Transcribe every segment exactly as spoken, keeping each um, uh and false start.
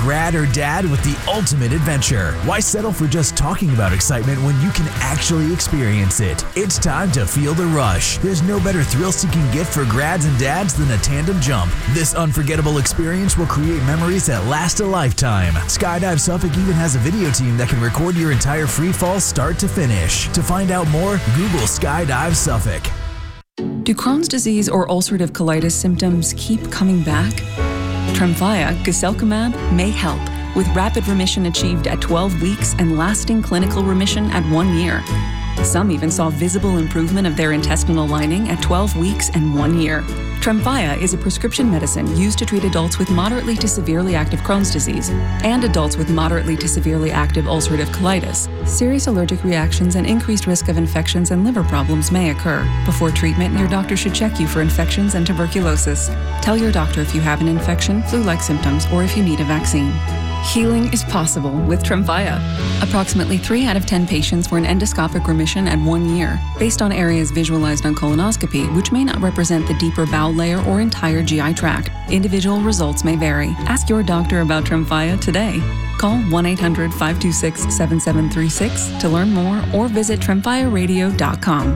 grad or dad with the ultimate adventure. Why settle for just talking about excitement when you can actually experience it? It's time to feel the rush. There's no better thrill-seeking gift for grads and dads than a tandem jump. This unforgettable experience will create memories that last a lifetime. Skydive Suffolk even has a video team that can record your entire free fall start to finish. To find out more, Google Skydive Suffolk. Do Crohn's disease or ulcerative colitis symptoms keep coming back? Tremfya, guselkumab, may help, with rapid remission achieved at twelve weeks and lasting clinical remission at one year. Some even saw visible improvement of their intestinal lining at twelve weeks and one year. Tremfya is a prescription medicine used to treat adults with moderately to severely active Crohn's disease and adults with moderately to severely active ulcerative colitis. Serious allergic reactions and increased risk of infections and liver problems may occur. Before treatment, your doctor should check you for infections and tuberculosis. Tell your doctor if you have an infection, flu-like symptoms, or if you need a vaccine. Healing is possible with Tremfya. Approximately three out of ten patients were in endoscopic remission at one year, based on areas visualized on colonoscopy, which may not represent the deeper bowel layer or entire G I tract. Individual results may vary. Ask your doctor about Tremfya today. Call one eight hundred, five two six, seven seven three six to learn more or visit tremfya radio dot com.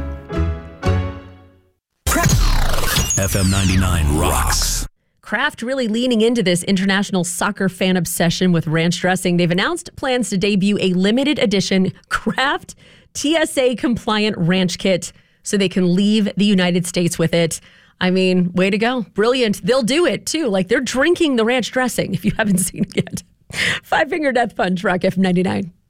F M ninety-nine rocks. Kraft really leaning into this international soccer fan obsession with ranch dressing. They've announced plans to debut a limited edition Kraft T S A compliant ranch kit so they can leave the United States with it. I mean, way to go. Brilliant. They'll do it too. Like they're drinking the ranch dressing if you haven't seen it yet. Five Finger Death Punch, Rock F M ninety-nine.